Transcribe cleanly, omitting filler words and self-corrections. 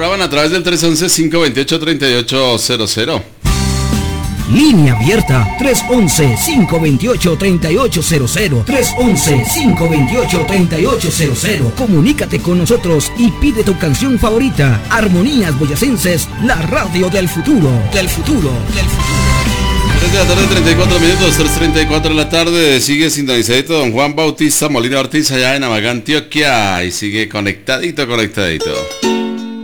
programa a través del 311-528-3800. Línea abierta 311-528-3800. 311-528-3800. Comunícate con nosotros y pide tu canción favorita. Armonías Boyacenses, la radio del futuro. Del futuro. Del futuro. 3 de la tarde, 34 minutos, 3:34 de la tarde. Sigue sintonizadito don Juan Bautista Molina Ortiz allá en Amagá, Antioquia. Y sigue conectadito.